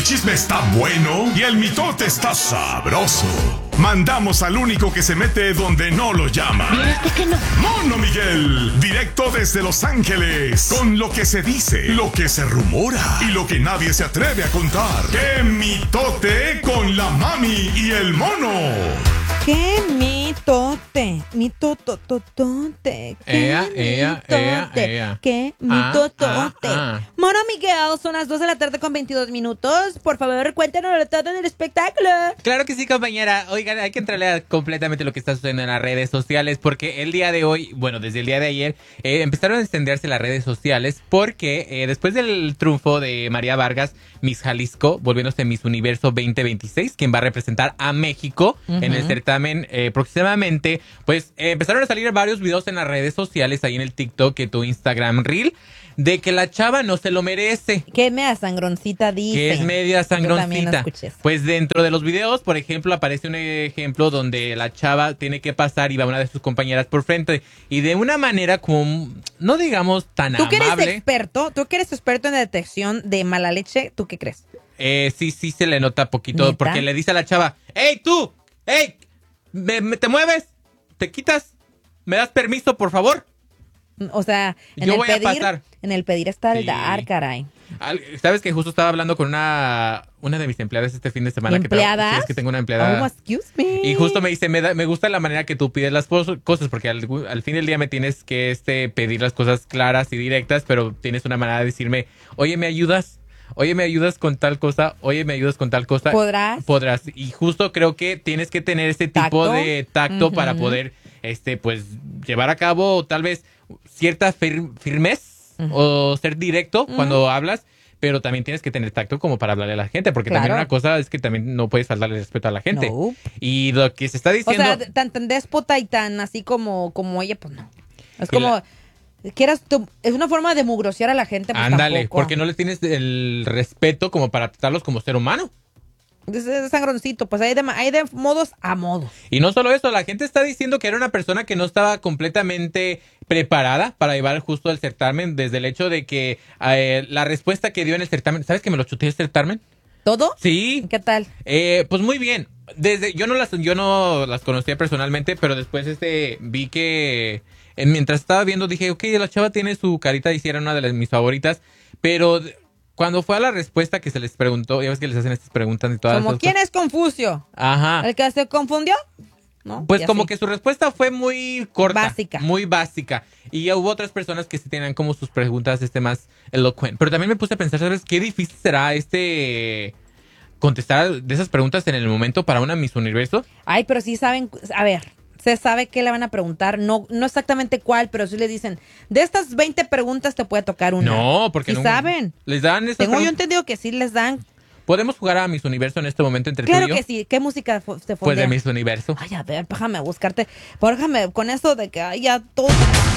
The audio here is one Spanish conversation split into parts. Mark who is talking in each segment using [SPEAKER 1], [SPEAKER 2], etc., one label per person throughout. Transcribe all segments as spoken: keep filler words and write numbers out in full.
[SPEAKER 1] chisme está bueno y el mitote está sabroso. Mandamos al único que se mete donde no lo llaman.
[SPEAKER 2] ¿Y este que no?
[SPEAKER 1] Mono Miguel, directo desde Los Ángeles, con lo que se dice, lo que se rumora y lo que nadie se atreve a contar. ¡Qué mitote con la mami y el mono!
[SPEAKER 2] ¡Qué mitote! Mitototote. ¡Qué
[SPEAKER 3] Ea, ea, ea, ea.
[SPEAKER 2] ¡Qué
[SPEAKER 3] Ah,
[SPEAKER 2] mitotote!
[SPEAKER 3] ah, ah.
[SPEAKER 2] Mono Miguel, son las dos de la tarde con veintidós minutos. Por favor, cuéntanos todo en el espectáculo.
[SPEAKER 3] Claro que sí, compañera. Oigan, hay que entrarle a completamente lo que está sucediendo en las redes sociales porque el día de hoy, bueno, desde el día de ayer, eh, empezaron a extenderse las redes sociales porque eh, después del triunfo de María Vargas, Miss Jalisco, volviéndose Miss Universo veinte veintiséis, quien va a representar a México uh-huh. en el certamen eh, próximamente, pues eh, empezaron a salir varios videos en las redes sociales, ahí en el TikTok, y tu Instagram Reel, de que la chava no se lo merece.
[SPEAKER 2] Que media sangroncita dice.
[SPEAKER 3] Que es media sangroncita.
[SPEAKER 2] No
[SPEAKER 3] pues dentro de los videos, por ejemplo, aparece un ejemplo donde la chava tiene que pasar y va una de sus compañeras por frente. Y de una manera como, no digamos tan
[SPEAKER 2] amable. ¿Tú que eres experto? ¿Tú que eres experto en la detección de mala leche? ¿Tú qué crees?
[SPEAKER 3] Eh, sí, sí se le nota poquito. ¿Neta? Porque le dice a la chava, ¡Ey, tú! ¡Ey! ¿Me, me, ¿Te mueves? ¿Te quitas? ¿Me das permiso, por favor?
[SPEAKER 2] O sea, en
[SPEAKER 3] Yo
[SPEAKER 2] el
[SPEAKER 3] voy
[SPEAKER 2] pedir,
[SPEAKER 3] a pasar.
[SPEAKER 2] En el pedir está el
[SPEAKER 3] Sí.
[SPEAKER 2] dar, caray.
[SPEAKER 3] Sabes que justo estaba hablando con una una de mis empleadas este fin de semana.
[SPEAKER 2] ¿Empleadas?
[SPEAKER 3] Que, sí, es que tengo una empleada.
[SPEAKER 2] Oh, excuse me.
[SPEAKER 3] Y justo me dice, me, da, me gusta la manera que tú pides las cosas, porque al, al fin del día me tienes que este pedir las cosas claras y directas, pero tienes una manera de decirme, oye, ¿me ayudas? Oye, ¿me ayudas con tal cosa? Oye, ¿me ayudas con tal cosa?
[SPEAKER 2] ¿Podrás?
[SPEAKER 3] Podrás. Y justo creo que tienes que tener este tipo
[SPEAKER 2] ¿Tacto?
[SPEAKER 3] de tacto
[SPEAKER 2] Uh-huh.
[SPEAKER 3] para poder, este, pues, llevar a cabo tal vez cierta fir- firmez uh-huh. o ser directo uh-huh. cuando hablas, pero también tienes que tener tacto como para hablarle a la gente, porque
[SPEAKER 2] claro.
[SPEAKER 3] también una cosa es que también no puedes faltarle respeto a la gente.
[SPEAKER 2] No.
[SPEAKER 3] Y lo que se está diciendo...
[SPEAKER 2] O sea, tan, tan déspota y tan así como, como ella, pues no. Es como... Quieras tú, es una forma de mugrosear a la gente, pues
[SPEAKER 3] ándale,
[SPEAKER 2] tampoco.
[SPEAKER 3] porque no les tienes el respeto como para tratarlos como ser humano.
[SPEAKER 2] Es, es sangroncito, pues hay de, hay de modos a modos.
[SPEAKER 3] Y no solo eso, la gente está diciendo que era una persona que no estaba completamente preparada para llevar justo el certamen, desde el hecho de que eh, la respuesta que dio en el certamen, ¿sabes que me lo chuté el certamen?
[SPEAKER 2] ¿Todo?
[SPEAKER 3] Sí.
[SPEAKER 2] ¿Qué tal?
[SPEAKER 3] Eh, pues muy bien. Desde yo no las yo no las conocía personalmente, pero después este vi que eh, mientras estaba viendo dije, ok, la chava tiene su carita y sí era una de las, mis favoritas, pero cuando fue a la respuesta que se les preguntó, ya ves que les hacen estas preguntas y todas.
[SPEAKER 2] Como, ¿quién cosas? Es Confucio?
[SPEAKER 3] Ajá.
[SPEAKER 2] ¿El que se confundió? ¿No?
[SPEAKER 3] Pues como
[SPEAKER 2] así.
[SPEAKER 3] que su respuesta fue muy corta.
[SPEAKER 2] Básica.
[SPEAKER 3] Muy básica. Y ya hubo otras personas que sí tenían como sus preguntas este más elocuentes. Pero también me puse a pensar, ¿sabes qué difícil será este contestar de esas preguntas en el momento para una Miss Universo?
[SPEAKER 2] Ay, pero sí saben, a ver, se sabe qué le van a preguntar, no no exactamente cuál, pero sí le dicen, de estas veinte preguntas te puede tocar una.
[SPEAKER 3] No, porque
[SPEAKER 2] sí
[SPEAKER 3] no
[SPEAKER 2] saben.
[SPEAKER 3] Les dan estas
[SPEAKER 2] Tengo
[SPEAKER 3] preguntas.
[SPEAKER 2] yo entendido que sí les dan.
[SPEAKER 3] ¿Podemos jugar a Miss Universo en este momento entre
[SPEAKER 2] Claro
[SPEAKER 3] tú y yo?
[SPEAKER 2] que sí. ¿Qué música fu- se fondea?
[SPEAKER 3] Pues de Miss Universo.
[SPEAKER 2] Ay, a ver, déjame buscarte. Déjame con eso de que ay, ya todo.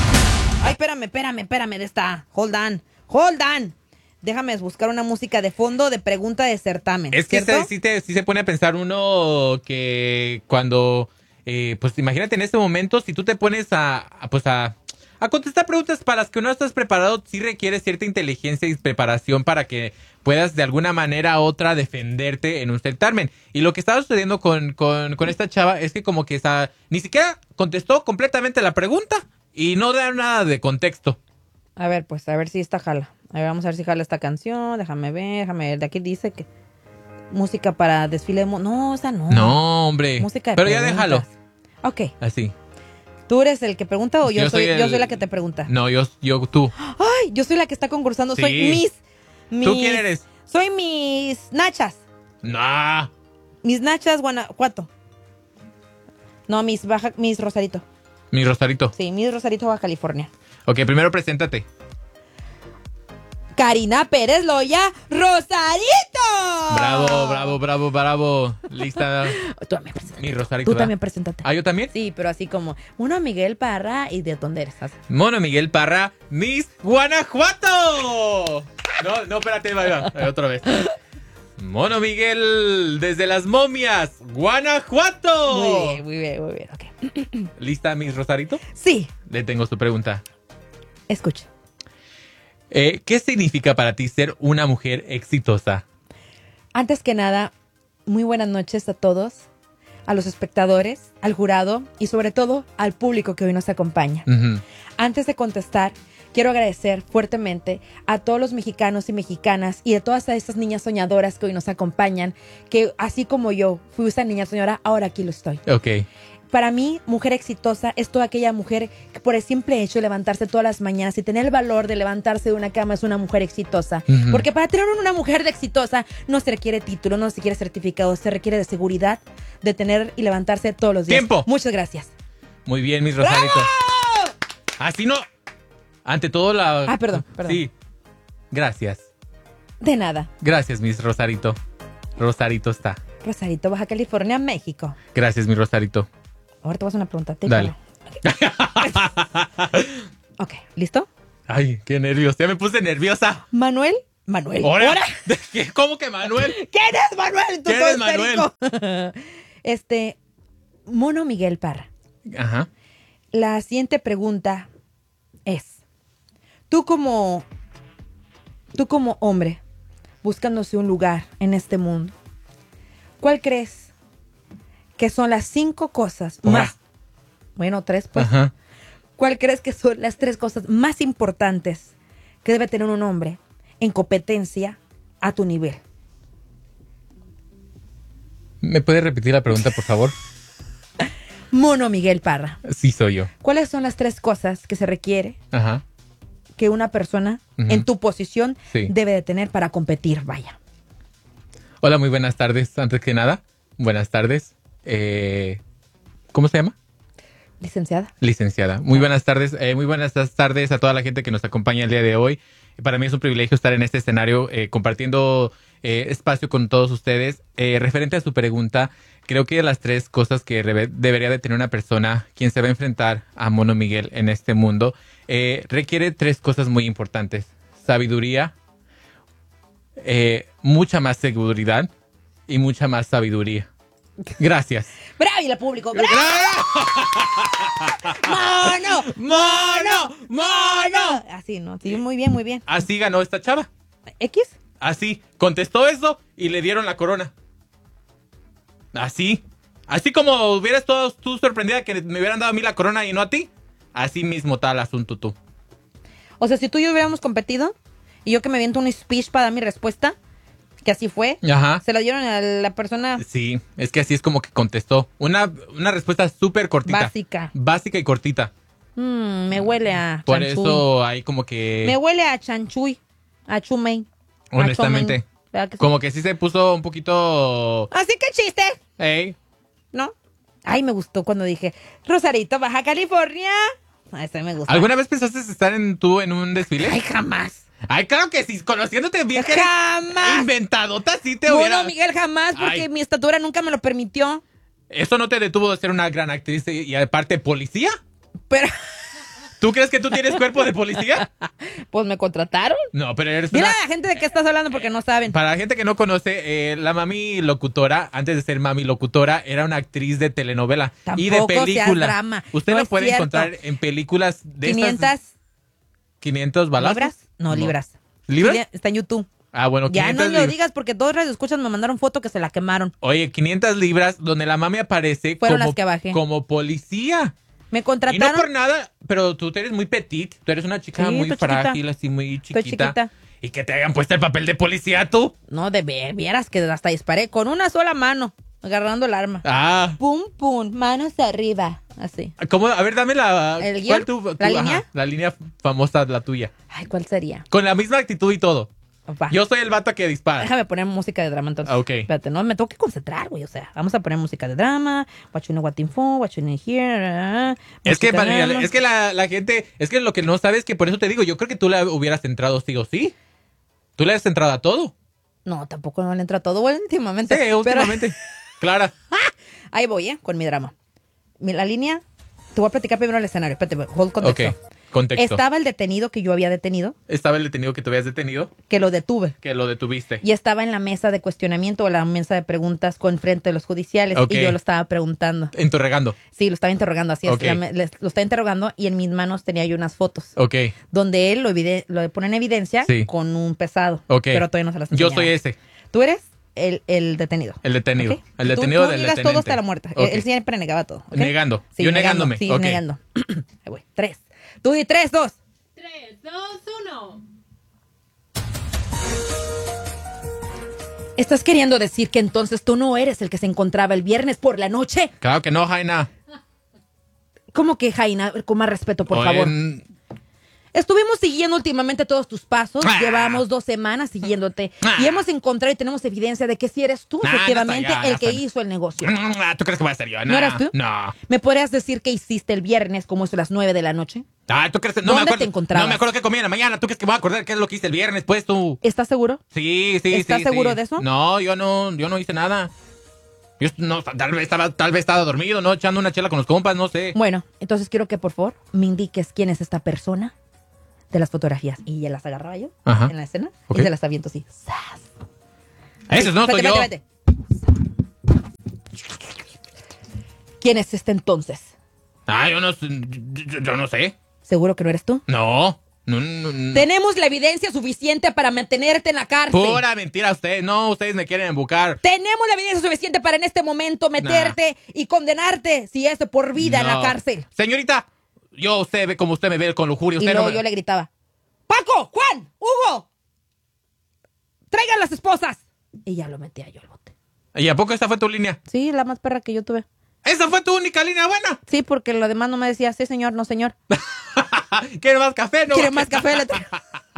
[SPEAKER 2] Ay, espérame, espérame, espérame de esta. Hold on. Hold on. Déjame buscar una música de fondo de pregunta de certamen.
[SPEAKER 3] Es que
[SPEAKER 2] ¿cierto?
[SPEAKER 3] se, sí, te, sí se pone a pensar uno que cuando, eh, pues imagínate en este momento, si tú te pones a, a, pues a, a contestar preguntas para las que no estás preparado, sí requiere cierta inteligencia y preparación para que puedas de alguna manera u otra defenderte en un certamen. Y lo que estaba sucediendo con, con, con esta chava es que como que esa, ni siquiera contestó completamente la pregunta y no da nada de contexto.
[SPEAKER 2] A ver, pues, a ver si esta jala. A ver, vamos a ver si jala esta canción. Déjame ver, déjame ver. De aquí dice que música para desfile de... mo- No, esa no.
[SPEAKER 3] No, hombre.
[SPEAKER 2] Música de
[SPEAKER 3] Pero ya
[SPEAKER 2] preguntas.
[SPEAKER 3] déjalo.
[SPEAKER 2] Ok.
[SPEAKER 3] Así.
[SPEAKER 2] ¿Tú eres el que pregunta o yo,
[SPEAKER 3] Yo
[SPEAKER 2] soy,
[SPEAKER 3] soy el-
[SPEAKER 2] yo soy la que te pregunta?
[SPEAKER 3] No, yo, yo, tú.
[SPEAKER 2] Ay, yo soy la que está concursando.
[SPEAKER 3] Sí.
[SPEAKER 2] Soy Miss, Miss...
[SPEAKER 3] ¿Tú quién eres?
[SPEAKER 2] Soy Miss Nachas.
[SPEAKER 3] Nah.
[SPEAKER 2] Miss Nachas, Guanajuato. No, Miss Baja, Miss Rosarito.
[SPEAKER 3] Mi Rosarito.
[SPEAKER 2] Sí, Miss Rosarito, Baja California.
[SPEAKER 3] Ok, primero preséntate.
[SPEAKER 2] Karina Pérez Loya Rosarito.
[SPEAKER 3] Bravo, bravo, bravo, bravo. Lista.
[SPEAKER 2] Tú también preséntate.
[SPEAKER 3] Mi Rosarito.
[SPEAKER 2] Tú
[SPEAKER 3] ¿verdad?
[SPEAKER 2] también preséntate.
[SPEAKER 3] ¿Ah, yo también?
[SPEAKER 2] Sí, pero así como, uno Miguel Parra y de dónde eres.
[SPEAKER 3] Mono Miguel Parra, Miss Guanajuato. No, no, espérate, va, va, otra vez. Mono Miguel, desde las momias, Guanajuato.
[SPEAKER 2] Muy bien, muy bien, muy bien. Okay.
[SPEAKER 3] ¿Lista, Miss Rosarito?
[SPEAKER 2] Sí,
[SPEAKER 3] Le tengo su pregunta.
[SPEAKER 2] escucha.
[SPEAKER 3] Eh, ¿Qué significa para ti ser una mujer exitosa?
[SPEAKER 2] Antes que nada, muy buenas noches a todos, a los espectadores, al jurado y sobre todo al público que hoy nos acompaña.
[SPEAKER 3] Ujú.
[SPEAKER 2] Antes de contestar, quiero agradecer fuertemente a todos los mexicanos y mexicanas y a todas esas niñas soñadoras que hoy nos acompañan, que así como yo fui esa niña soñadora, ahora aquí lo estoy.
[SPEAKER 3] Ok.
[SPEAKER 2] Para mí, mujer exitosa es toda aquella mujer que por el simple hecho de levantarse todas las mañanas y tener el valor de levantarse de una cama es una mujer exitosa.
[SPEAKER 3] Ujú.
[SPEAKER 2] Porque para tener una mujer de exitosa no se requiere título, no se requiere certificado, se requiere de seguridad de tener y levantarse todos los días.
[SPEAKER 3] ¡Tiempo!
[SPEAKER 2] Muchas gracias.
[SPEAKER 3] Muy bien, mis Rosaritos. Así no. Ante todo la...
[SPEAKER 2] Ah, perdón, perdón.
[SPEAKER 3] Sí. Gracias.
[SPEAKER 2] De nada.
[SPEAKER 3] Gracias, mis Rosarito. Rosarito está.
[SPEAKER 2] Rosarito, Baja California, México.
[SPEAKER 3] Gracias, mi Rosarito.
[SPEAKER 2] Ahora te voy a hacer una pregunta. ¿Te
[SPEAKER 3] Dale.
[SPEAKER 2] Ok, ¿listo?
[SPEAKER 3] Ay, qué nervios. Ya me puse nerviosa.
[SPEAKER 2] Manuel. Manuel.
[SPEAKER 3] ¿Ahora? ¿Qué? ¿Cómo que Manuel?
[SPEAKER 2] ¿Quién es Manuel? Tú
[SPEAKER 3] ¿Quién
[SPEAKER 2] todo
[SPEAKER 3] es Manuel?
[SPEAKER 2] histérico. Este, Mono Miguel Parra.
[SPEAKER 3] Ajá.
[SPEAKER 2] La siguiente pregunta es, tú como, tú como hombre, buscándose un lugar en este mundo, ¿cuál crees que son las cinco cosas
[SPEAKER 3] Ahora.
[SPEAKER 2] más, bueno, tres pues,
[SPEAKER 3] Ajá.
[SPEAKER 2] ¿cuál crees que son las tres cosas más importantes que debe tener un hombre en competencia a tu nivel?
[SPEAKER 3] ¿Me puedes repetir la pregunta, por favor?
[SPEAKER 2] Mono Miguel Parra,
[SPEAKER 3] Sí, soy yo.
[SPEAKER 2] ¿cuáles son las tres cosas que se requiere
[SPEAKER 3] Ajá.
[SPEAKER 2] que una persona
[SPEAKER 3] Ujú.
[SPEAKER 2] en tu posición
[SPEAKER 3] Sí.
[SPEAKER 2] debe de tener para competir? Vaya.
[SPEAKER 3] Hola, muy buenas tardes. Antes que nada, buenas tardes. Eh, ¿Cómo se llama?
[SPEAKER 2] Licenciada.
[SPEAKER 3] Licenciada. Muy buenas tardes. Eh, muy buenas tardes a toda la gente que nos acompaña el día de hoy. Para mí es un privilegio estar en este escenario eh, compartiendo eh, espacio con todos ustedes. Eh, referente a su pregunta, creo que las tres cosas que reve- debería de tener una persona quien se va a enfrentar a Mono Miguel en este mundo eh, requiere tres cosas muy importantes. Sabiduría, eh, mucha más seguridad y mucha más sabiduría. Gracias.
[SPEAKER 2] ¡Bravo! Y el público. ¡Bravo! ¡Mono!
[SPEAKER 3] ¡Mono! ¡Mono!
[SPEAKER 2] Así, ¿no? Sí, muy bien, muy bien.
[SPEAKER 3] Así ganó esta chava.
[SPEAKER 2] ¿X?
[SPEAKER 3] Así. Contestó eso y le dieron la corona. Así. Así como hubieras todo, tú sorprendida que me hubieran dado a mí la corona y no a ti. Así mismo está el asunto tú.
[SPEAKER 2] O sea, si tú y yo hubiéramos competido y yo que me aviento un speech para dar mi respuesta, que así fue,
[SPEAKER 3] Ajá.
[SPEAKER 2] se la dieron a la persona
[SPEAKER 3] Sí, es que así es como que contestó. Una, una respuesta súper cortita.
[SPEAKER 2] básica.
[SPEAKER 3] Básica y cortita.
[SPEAKER 2] Mm, me huele a
[SPEAKER 3] Por
[SPEAKER 2] chanchuy.
[SPEAKER 3] eso hay como que...
[SPEAKER 2] Me huele a chanchuy, a chumey. a
[SPEAKER 3] honestamente.
[SPEAKER 2] chomen. ¿Verdad que sí?
[SPEAKER 3] Como que sí se puso un poquito...
[SPEAKER 2] Así que chiste,
[SPEAKER 3] Ey,
[SPEAKER 2] ¿no? Ay, me gustó cuando dije, Rosarito, Baja California. Ay, ese me gustó.
[SPEAKER 3] ¿alguna vez pensaste estar en tú en un desfile?
[SPEAKER 2] Ay, jamás.
[SPEAKER 3] Ay, claro que sí, conociéndote bien que eres
[SPEAKER 2] Jamás.
[SPEAKER 3] inventadota, sí te
[SPEAKER 2] Bueno,
[SPEAKER 3] hubiera...
[SPEAKER 2] Miguel, jamás, porque
[SPEAKER 3] Ay.
[SPEAKER 2] mi estatura nunca me lo permitió.
[SPEAKER 3] Eso no te detuvo de ser una gran actriz y, y aparte policía.
[SPEAKER 2] Pero,
[SPEAKER 3] ¿Tú crees que tú tienes cuerpo de policía?
[SPEAKER 2] pues me contrataron.
[SPEAKER 3] No, pero eres
[SPEAKER 2] Dile
[SPEAKER 3] una...
[SPEAKER 2] a la gente de qué estás hablando porque no saben.
[SPEAKER 3] Para la gente que no conoce, eh, la mami locutora, antes de ser mami locutora, era una actriz de telenovela y de
[SPEAKER 2] Tampoco seas
[SPEAKER 3] película.
[SPEAKER 2] drama.
[SPEAKER 3] Usted
[SPEAKER 2] No
[SPEAKER 3] lo
[SPEAKER 2] es
[SPEAKER 3] puede
[SPEAKER 2] cierto.
[SPEAKER 3] encontrar en películas de
[SPEAKER 2] quinientas
[SPEAKER 3] estas... ¿quinientos balazos?
[SPEAKER 2] libras. No, libras.
[SPEAKER 3] ¿Libras?
[SPEAKER 2] Sí, está en YouTube.
[SPEAKER 3] Ah, bueno,
[SPEAKER 2] Ya
[SPEAKER 3] quinientas
[SPEAKER 2] no lo
[SPEAKER 3] libras.
[SPEAKER 2] digas porque todos los escuchas me mandaron foto que se la quemaron.
[SPEAKER 3] Oye, quinientas libras donde la mami aparece
[SPEAKER 2] Fueron
[SPEAKER 3] como,
[SPEAKER 2] las que bajé.
[SPEAKER 3] como policía.
[SPEAKER 2] Me
[SPEAKER 3] Y no
[SPEAKER 2] contrataron.
[SPEAKER 3] por nada, pero tú eres muy petit. Tú eres una chica
[SPEAKER 2] Sí,
[SPEAKER 3] muy
[SPEAKER 2] estoy chiquita.
[SPEAKER 3] frágil, así muy chiquita.
[SPEAKER 2] Estoy chiquita.
[SPEAKER 3] Y que te hayan puesto el papel de policía tú.
[SPEAKER 2] No, de ver, vieras que hasta disparé con una sola mano, agarrando el arma.
[SPEAKER 3] Ah.
[SPEAKER 2] Pum, pum, manos arriba. Así.
[SPEAKER 3] ¿Cómo? A ver, dame la...
[SPEAKER 2] ¿El
[SPEAKER 3] ¿cuál
[SPEAKER 2] guión?
[SPEAKER 3] tu- tu-
[SPEAKER 2] ¿La
[SPEAKER 3] ajá,
[SPEAKER 2] línea?
[SPEAKER 3] la línea famosa, la tuya.
[SPEAKER 2] Ay, ¿cuál sería?
[SPEAKER 3] Con la misma actitud y todo.
[SPEAKER 2] Va.
[SPEAKER 3] Yo soy el vato que dispara.
[SPEAKER 2] Déjame poner música de drama entonces.
[SPEAKER 3] Ah, ok.
[SPEAKER 2] Espérate, no, me tengo que concentrar, güey. O sea, vamos a poner música de drama. What you know, what info, what you need here. ah,
[SPEAKER 3] Es que,
[SPEAKER 2] música de
[SPEAKER 3] María,
[SPEAKER 2] drama.
[SPEAKER 3] es que la, la gente... Es que lo que no sabes es que por eso te digo, yo creo que tú le hubieras entrado sí o sí. Tú le has entrado a todo.
[SPEAKER 2] No, tampoco no le entra todo bueno, últimamente.
[SPEAKER 3] Sí,
[SPEAKER 2] pero-
[SPEAKER 3] últimamente. Clara.
[SPEAKER 2] Ahí voy, ¿eh? Con mi drama. Mi- La línea... Te voy a platicar primero el escenario. Espérate, hold contexto.
[SPEAKER 3] Ok, contexto.
[SPEAKER 2] Estaba el detenido que yo había detenido,
[SPEAKER 3] Estaba el detenido que tú habías detenido,
[SPEAKER 2] que lo detuve.
[SPEAKER 3] que lo detuviste.
[SPEAKER 2] Y estaba en la mesa de cuestionamiento o la mesa de preguntas con frente de los judiciales.
[SPEAKER 3] Ok.
[SPEAKER 2] Y yo lo estaba preguntando.
[SPEAKER 3] Interrogando.
[SPEAKER 2] Sí, lo estaba interrogando así. es,
[SPEAKER 3] Ok.
[SPEAKER 2] la me- les- lo estaba interrogando y en mis manos tenía yo unas fotos.
[SPEAKER 3] Ok,
[SPEAKER 2] Donde él lo, evide- lo pone en evidencia
[SPEAKER 3] Sí.
[SPEAKER 2] con un pesado.
[SPEAKER 3] ok.
[SPEAKER 2] Pero todavía no se las
[SPEAKER 3] Yo
[SPEAKER 2] enseñaba.
[SPEAKER 3] soy ese.
[SPEAKER 2] ¿Tú eres? el, el detenido.
[SPEAKER 3] El detenido.
[SPEAKER 2] ¿Okay?
[SPEAKER 3] El
[SPEAKER 2] Tú-
[SPEAKER 3] detenido
[SPEAKER 2] tú
[SPEAKER 3] del
[SPEAKER 2] niegas
[SPEAKER 3] deteniente.
[SPEAKER 2] todo hasta la muerte.
[SPEAKER 3] Ok.
[SPEAKER 2] Él siempre negaba todo. ¿ok?
[SPEAKER 3] Negando.
[SPEAKER 2] Sí,
[SPEAKER 3] Yo
[SPEAKER 2] negando,
[SPEAKER 3] negándome.
[SPEAKER 2] Sí,
[SPEAKER 3] Ok.
[SPEAKER 2] negando. Ahí voy. Tres. Tú di tres, dos.
[SPEAKER 4] Tres, dos, uno.
[SPEAKER 2] ¿Estás queriendo decir que entonces tú no eres el que se encontraba el viernes por la noche?
[SPEAKER 3] Claro que no, Jaina.
[SPEAKER 2] ¿Cómo que, Jaina? Con más respeto, por
[SPEAKER 3] Oye,
[SPEAKER 2] favor.
[SPEAKER 3] n-
[SPEAKER 2] Estuvimos siguiendo últimamente todos tus pasos.
[SPEAKER 3] Ah.
[SPEAKER 2] Llevamos dos semanas siguiéndote.
[SPEAKER 3] Ah.
[SPEAKER 2] Y hemos encontrado y tenemos evidencia de que si eres tú,
[SPEAKER 3] Nah,
[SPEAKER 2] efectivamente,
[SPEAKER 3] no está, ya,
[SPEAKER 2] el
[SPEAKER 3] ya
[SPEAKER 2] que
[SPEAKER 3] está.
[SPEAKER 2] hizo el negocio.
[SPEAKER 3] ¿Tú crees que va a ser yo?
[SPEAKER 2] ¿No eras tú?
[SPEAKER 3] No.
[SPEAKER 2] ¿Me podrías decir qué hiciste el viernes como eso a las nueve de la noche?
[SPEAKER 3] Ah, ¿tú crees que no
[SPEAKER 2] ¿Dónde
[SPEAKER 3] me acuerdo?
[SPEAKER 2] te encontrabas?
[SPEAKER 3] No me acuerdo qué comí en la mañana. ¿Tú crees que me voy a acordar qué es lo que hice el viernes, pues tú?
[SPEAKER 2] ¿Estás seguro?
[SPEAKER 3] Sí, sí, sí.
[SPEAKER 2] ¿Estás seguro
[SPEAKER 3] sí.
[SPEAKER 2] de eso?
[SPEAKER 3] No, yo no, yo no hice nada. Yo no, tal vez estaba, tal vez estaba dormido, ¿no? Echando una chela con los compas, no sé.
[SPEAKER 2] Bueno, entonces quiero que por favor me indiques quién es esta persona de las fotografías. Y ya las agarraba yo
[SPEAKER 3] Ajá.
[SPEAKER 2] en la escena
[SPEAKER 3] Ok.
[SPEAKER 2] y se las aviento así. ¡Zas!
[SPEAKER 3] Ese no soy
[SPEAKER 2] Vete,
[SPEAKER 3] yo.
[SPEAKER 2] vete, vete. ¿Quién es este entonces?
[SPEAKER 3] Ah, yo no, sé, yo, yo no sé.
[SPEAKER 2] ¿Seguro que no eres tú?
[SPEAKER 3] No. No, no, no.
[SPEAKER 2] Tenemos la evidencia suficiente para mantenerte en la cárcel.
[SPEAKER 3] Pura mentira ustedes. No, ustedes me quieren embucar.
[SPEAKER 2] Tenemos la evidencia suficiente para en este momento meterte y condenarte, si es de por vida en la
[SPEAKER 3] No.
[SPEAKER 2] cárcel.
[SPEAKER 3] Señorita, yo usted ve como usted me ve con lujuria.
[SPEAKER 2] Y
[SPEAKER 3] Usted
[SPEAKER 2] luego
[SPEAKER 3] no me-
[SPEAKER 2] yo le gritaba, Paco, Juan, Hugo, traigan las esposas. Y ya lo metía yo al bote.
[SPEAKER 3] ¿Y a poco esta fue tu línea?
[SPEAKER 2] Sí, la más perra que yo tuve.
[SPEAKER 3] ¿Esa fue tu única línea buena?
[SPEAKER 2] Sí, porque lo demás no me decía, sí, señor, no, señor.
[SPEAKER 3] ¿Quiere más café? No.
[SPEAKER 2] ¿Quiere más café? Le tra-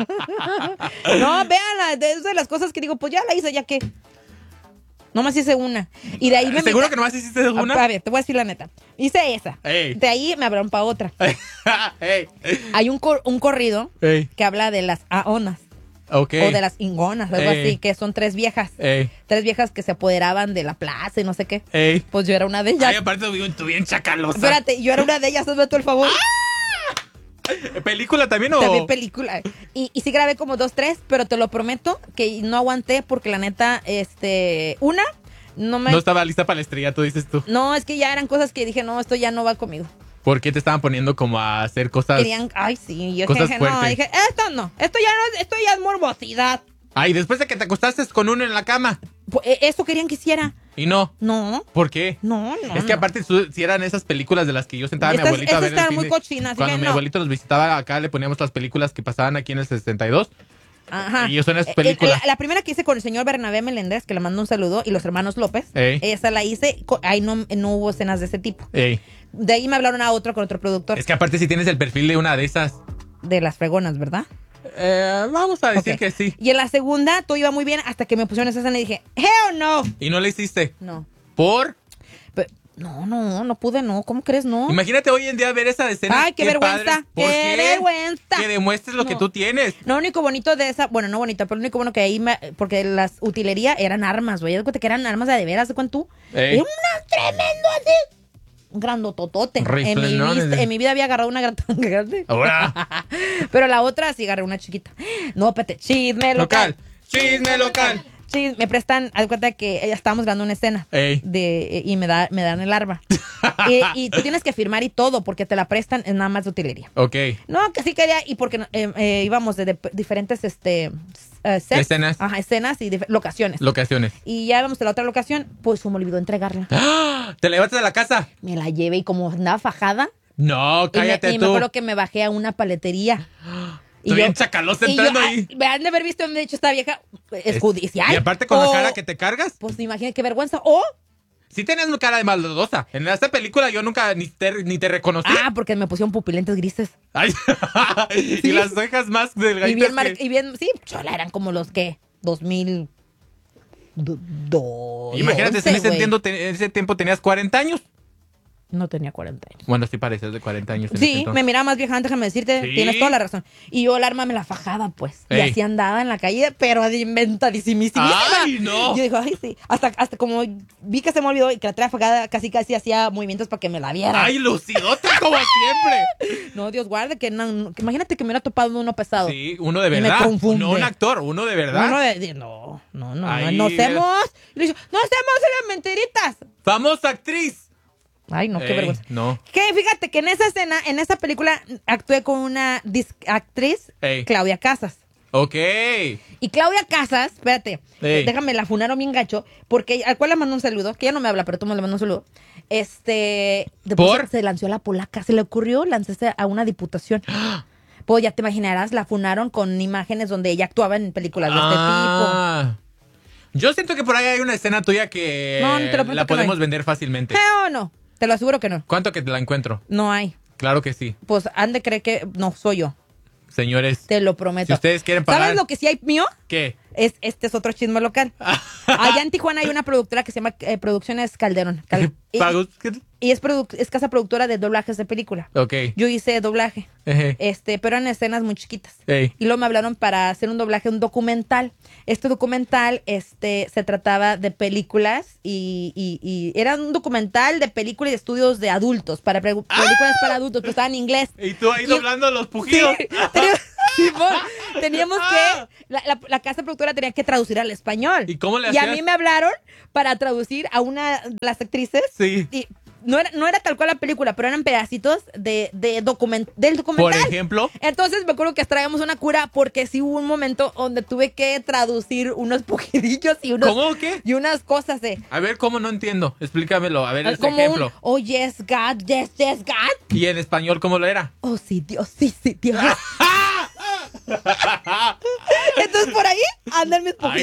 [SPEAKER 2] No, véanla, de, es de las cosas que digo, pues ya la hice, ya que. Nomás hice una. Y de ahí me
[SPEAKER 3] ¿Seguro
[SPEAKER 2] metí-
[SPEAKER 3] que nomás hiciste una?
[SPEAKER 2] A ver, te voy a decir la neta. Hice esa.
[SPEAKER 3] Ey.
[SPEAKER 2] De ahí me hablaron para otra.
[SPEAKER 3] Ey.
[SPEAKER 2] Hay un, cor- un corrido
[SPEAKER 3] Ey.
[SPEAKER 2] que habla de las aonas
[SPEAKER 3] Ok.
[SPEAKER 2] o de las ingonas, algo
[SPEAKER 3] Ey.
[SPEAKER 2] así, que son tres viejas.
[SPEAKER 3] Ey.
[SPEAKER 2] Tres viejas que se apoderaban de la plaza y no sé qué.
[SPEAKER 3] Ey.
[SPEAKER 2] Pues yo era una de ellas.
[SPEAKER 3] Ay, aparte tú bien, tú bien chacalosa.
[SPEAKER 2] Espérate, yo era una de ellas, hazme tú el favor.
[SPEAKER 3] ¿Película también o...?
[SPEAKER 2] También película. Y, y sí grabé como dos, tres, pero te lo prometo que no aguanté porque la neta, este, una, no me...
[SPEAKER 3] No estaba lista para la estrella, tú dices tú.
[SPEAKER 2] No, es que ya eran cosas que dije, no, esto ya no va conmigo.
[SPEAKER 3] ¿Por qué te estaban poniendo como a hacer cosas?
[SPEAKER 2] Querían, ay, sí, yo
[SPEAKER 3] Cosas
[SPEAKER 2] dije, no,
[SPEAKER 3] fuertes.
[SPEAKER 2] dije, esto no, esto ya no, es- esto ya es morbosidad.
[SPEAKER 3] Ay, después de que te acostaste con uno en la cama.
[SPEAKER 2] Pues, eh, eso querían que hiciera.
[SPEAKER 3] Y no.
[SPEAKER 2] No,
[SPEAKER 3] ¿Por qué?
[SPEAKER 2] no, no.
[SPEAKER 3] Es que
[SPEAKER 2] no.
[SPEAKER 3] aparte, su- si eran esas películas de las que yo sentaba a mi
[SPEAKER 2] Estas-
[SPEAKER 3] abuelito a
[SPEAKER 2] esas
[SPEAKER 3] ver el
[SPEAKER 2] estaban
[SPEAKER 3] fin
[SPEAKER 2] muy
[SPEAKER 3] de-
[SPEAKER 2] cochinas, así
[SPEAKER 3] Cuando
[SPEAKER 2] que
[SPEAKER 3] mi
[SPEAKER 2] no.
[SPEAKER 3] abuelito nos visitaba acá, le poníamos las películas que pasaban aquí en el sesenta y dos.
[SPEAKER 2] Ajá.
[SPEAKER 3] Y yo son esas
[SPEAKER 2] Eh, eh,
[SPEAKER 3] películas.
[SPEAKER 2] La, la primera que hice con el señor Bernabé Meléndez, que le mando un saludo, y los hermanos López,
[SPEAKER 3] Ey.
[SPEAKER 2] esa la hice, co- ahí no, no hubo escenas de ese tipo.
[SPEAKER 3] Ey.
[SPEAKER 2] De ahí me hablaron a otro con otro productor
[SPEAKER 3] Es que aparte si tienes el perfil de una de esas,
[SPEAKER 2] de las fregonas, ¿verdad?
[SPEAKER 3] eh, vamos a decir
[SPEAKER 2] Ok.
[SPEAKER 3] que sí.
[SPEAKER 2] Y en la segunda todo iba muy bien hasta que me pusieron esa escena y dije, hell no.
[SPEAKER 3] Y no le hiciste.
[SPEAKER 2] No.
[SPEAKER 3] ¿Por?
[SPEAKER 2] Pe- no, no, no pude, no. ¿Cómo crees, no?
[SPEAKER 3] Imagínate hoy en día ver esa escena.
[SPEAKER 2] Ay, qué vergüenza,
[SPEAKER 3] padre. ¿Por
[SPEAKER 2] qué vergüenza.
[SPEAKER 3] Que demuestres lo
[SPEAKER 2] No.
[SPEAKER 3] que tú tienes.
[SPEAKER 2] Lo único bonito de esa, bueno, no bonito, pero lo único bueno que ahí, me, porque las utilería eran armas, güey. ¿Te cuenta que eran armas de, de veras? ¿De cuánto?
[SPEAKER 3] Ey.
[SPEAKER 2] Era una tremendo así. Un grandototote.
[SPEAKER 3] Rifle,
[SPEAKER 2] En mi,
[SPEAKER 3] ¿no?
[SPEAKER 2] vis- en mi vida había agarrado una gran tan grande.
[SPEAKER 3] Ahora.
[SPEAKER 2] Pero la otra sí agarré una chiquita. No, espérate, chisme local.
[SPEAKER 3] Local. Chisme local.
[SPEAKER 2] Sí, me prestan, haz de cuenta que ya estábamos dando una escena.
[SPEAKER 3] Ey.
[SPEAKER 2] De, y me, da, me dan el arma. y, y tú tienes que firmar y todo, porque te la prestan en nada más de utilería.
[SPEAKER 3] Ok.
[SPEAKER 2] No, que sí quería, y porque eh, eh, íbamos de, de diferentes este, eh, sets.
[SPEAKER 3] Escenas.
[SPEAKER 2] Ajá, escenas y dif- locaciones.
[SPEAKER 3] Locaciones.
[SPEAKER 2] y ya íbamos a la otra locación, pues se me olvidó entregarla.
[SPEAKER 3] ¡Ah! ¿Te la llevaste de la casa?
[SPEAKER 2] Me la llevé y como andaba fajada,
[SPEAKER 3] No,
[SPEAKER 2] y me,
[SPEAKER 3] cállate
[SPEAKER 2] y me
[SPEAKER 3] tú.
[SPEAKER 2] acuerdo que me bajé a una paletería.
[SPEAKER 3] Tú bien chacalosa
[SPEAKER 2] y yo,
[SPEAKER 3] entrando
[SPEAKER 2] ay,
[SPEAKER 3] ahí.
[SPEAKER 2] me han de haber visto, me han dicho, esta vieja es
[SPEAKER 3] Es-
[SPEAKER 2] judicial.
[SPEAKER 3] Y aparte con la
[SPEAKER 2] O,
[SPEAKER 3] cara que te cargas.
[SPEAKER 2] Pues imagínate qué vergüenza. O,
[SPEAKER 3] Sí tenías una cara de maldosa. En esta película yo nunca ni te, ni te reconocí.
[SPEAKER 2] ah, porque me pusieron pupilentes grises.
[SPEAKER 3] Ay. Y las cejas más delgaditas.
[SPEAKER 2] Y bien, mar-
[SPEAKER 3] que-
[SPEAKER 2] y bien, sí, chola, eran como los que, dos mil dos.
[SPEAKER 3] Imagínate, si en ese,
[SPEAKER 2] güey.
[SPEAKER 3] tiempo, te- en ese tiempo tenías cuarenta años.
[SPEAKER 2] No tenía cuarenta años.
[SPEAKER 3] Bueno, sí pareces de cuarenta años. en ese
[SPEAKER 2] Sí,
[SPEAKER 3] entonces.
[SPEAKER 2] me miraba más vieja, déjame decirte,
[SPEAKER 3] Sí.
[SPEAKER 2] tienes toda la razón. Y yo el arma me la fajaba, pues. Y
[SPEAKER 3] Ey.
[SPEAKER 2] así andaba en la calle, pero inventadísimísima.
[SPEAKER 3] ¡Ay, no!
[SPEAKER 2] Yo digo, ay, sí. Hasta, hasta como vi que se me olvidó y que la traía fajada, casi casi hacía movimientos para que me la viera.
[SPEAKER 3] ¡Ay, lucidota como siempre!
[SPEAKER 2] No, Dios guarde, que, no, que imagínate que me hubiera topado uno pesado.
[SPEAKER 3] Sí, uno de
[SPEAKER 2] Y me
[SPEAKER 3] verdad.
[SPEAKER 2] confunde.
[SPEAKER 3] No un actor, uno de verdad.
[SPEAKER 2] No, no, de- de- no, no, no,
[SPEAKER 3] Ahí
[SPEAKER 2] no, no
[SPEAKER 3] ves.
[SPEAKER 2] hacemos, le digo, no hacemos las mentiritas.
[SPEAKER 3] Famosa actriz.
[SPEAKER 2] Ay, no, qué
[SPEAKER 3] Ey,
[SPEAKER 2] vergüenza.
[SPEAKER 3] no.
[SPEAKER 2] Que fíjate que en esa escena, en esa película, actué con una dis- actriz,
[SPEAKER 3] Ey.
[SPEAKER 2] Claudia Casas.
[SPEAKER 3] Ok.
[SPEAKER 2] Y Claudia Casas, espérate,
[SPEAKER 3] Ey.
[SPEAKER 2] déjame, la funaron bien gacho, porque al cual le mandó un saludo, que ya no me habla, pero tú me le mandó un saludo. Este, después
[SPEAKER 3] ¿Por?
[SPEAKER 2] se lanzó a la polaca, se le ocurrió lanzarse a una diputación. Pues ya te imaginarás, la funaron con imágenes donde ella actuaba en películas de
[SPEAKER 3] Ah. Yo siento que por ahí hay una escena tuya que
[SPEAKER 2] No, no te lo prometo
[SPEAKER 3] la
[SPEAKER 2] que no
[SPEAKER 3] podemos
[SPEAKER 2] hay.
[SPEAKER 3] vender fácilmente.
[SPEAKER 2] este tipo. Eh, o no, te lo aseguro que no,
[SPEAKER 3] ¿Cuánto que te la encuentro?
[SPEAKER 2] no hay.
[SPEAKER 3] Claro que sí.
[SPEAKER 2] Pues han de creer que no soy yo,
[SPEAKER 3] Señores,
[SPEAKER 2] te lo prometo.
[SPEAKER 3] si ustedes quieren pagar...
[SPEAKER 2] ¿Sabes lo que sí hay mío?
[SPEAKER 3] ¿Qué?
[SPEAKER 2] Es, este es otro chisme local. Allá en Tijuana hay una productora que se llama eh, Producciones Calderón. Cal- y,
[SPEAKER 3] ¿Pagos?
[SPEAKER 2] y es, produ- es casa productora de doblajes de película.
[SPEAKER 3] Ok.
[SPEAKER 2] Yo hice doblaje,
[SPEAKER 3] Ejé.
[SPEAKER 2] este, pero en escenas muy chiquitas.
[SPEAKER 3] Ey.
[SPEAKER 2] Y luego me hablaron para hacer un doblaje, un documental. Este documental, este, se trataba de películas y, y, y era un documental de películas y de estudios de adultos, para pre- películas para adultos, pero estaba en inglés.
[SPEAKER 3] Y tú ahí
[SPEAKER 2] Y-
[SPEAKER 3] doblando los pujidos.
[SPEAKER 2] Sí, teníamos, Simón, teníamos que, la, la, la casa productora tenía que traducir al español.
[SPEAKER 3] ¿Y cómo le
[SPEAKER 2] Y a
[SPEAKER 3] hacías?
[SPEAKER 2] mí me hablaron para traducir a una de las actrices.
[SPEAKER 3] Sí.
[SPEAKER 2] Y no era, no era tal cual la película, pero eran pedacitos de, de document, del documental.
[SPEAKER 3] Por ejemplo.
[SPEAKER 2] Entonces me acuerdo que traíamos una cura porque sí hubo un momento donde tuve que traducir unos pujidillos y unos,
[SPEAKER 3] ¿Cómo o qué?
[SPEAKER 2] y unas cosas de...
[SPEAKER 3] A ver, ¿cómo no entiendo? Explícamelo. A ver, ese
[SPEAKER 2] Como
[SPEAKER 3] ejemplo.
[SPEAKER 2] un, oh yes God, yes, yes God.
[SPEAKER 3] ¿Y en español cómo lo era?
[SPEAKER 2] Oh sí, Dios, sí, sí, Dios. Entonces por ahí andan mis
[SPEAKER 3] Ay,